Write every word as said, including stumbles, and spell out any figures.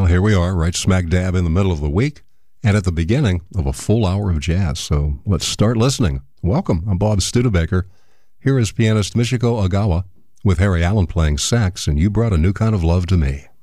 Well, here we are, right smack dab in the middle of the week and at the beginning of a full hour of jazz. So let's start listening. Welcome. I'm Bob Studebaker. Here is pianist Michiko Ogawa with Harry Allen playing sax, and You Brought a New Kind of Love to Me.